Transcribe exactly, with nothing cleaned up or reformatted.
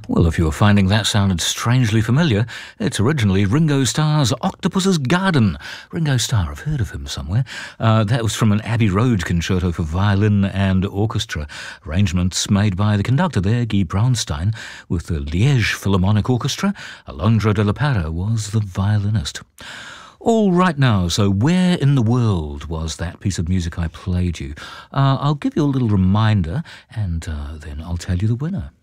Well, if you were finding that sounded strangely familiar, it's originally Ringo Starr's Octopus's Garden. Ringo Starr, I've heard of him somewhere. Uh, that was from an Abbey Road concerto for violin and orchestra. Arrangements made by the conductor there, Guy Braunstein, with the Liège Philharmonic Orchestra. Alondra de la Parra was the violinist. All right now, so where in the world was that piece of music I played you? Uh, I'll give you a little reminder, and uh, then I'll tell you the winner.